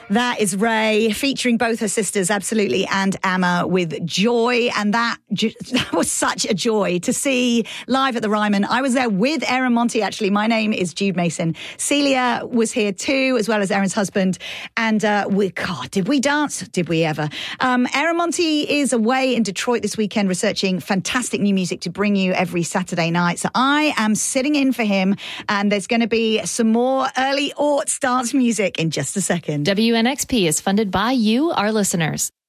That is Ray, featuring both her sisters, absolutely, and Amma with Joy. And that was such a joy to see live at the Ryman. I was there with Aaron Monti, actually. My name is Jude Mason. Celia was here too, as well as Aaron's husband. And did we dance? Did we ever? Aaron Monti is away in Detroit this weekend researching fantastic new music to bring you every Saturday night. So I am sitting in for him, and there's going to be some more early aughts dance music in just a second. WNXP is funded by you, our listeners.